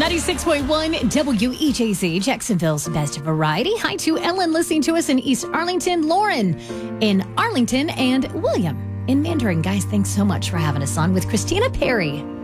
96.1 WEJZ, Jacksonville's best variety. Hi to Ellen listening to us in East Arlington, Lauren in Arlington, and William in Mandarin. Guys, thanks so much for having us on with Christina Perry.